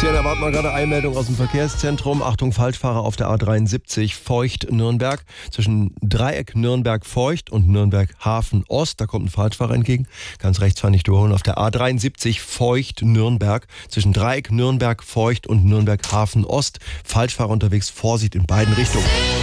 Christian, erwarten wir gerade Einmeldung aus dem Verkehrszentrum. Achtung, Falschfahrer auf der A73 Feucht-Nürnberg. Zwischen Dreieck Nürnberg-Feucht und Nürnberg-Hafen-Ost. Da kommt ein Falschfahrer entgegen. Ganz rechts fahren nicht überholen. Auf der A73 Feucht-Nürnberg. Zwischen Dreieck Nürnberg-Feucht und Nürnberg-Hafen-Ost. Falschfahrer unterwegs. Vorsicht in beiden Richtungen.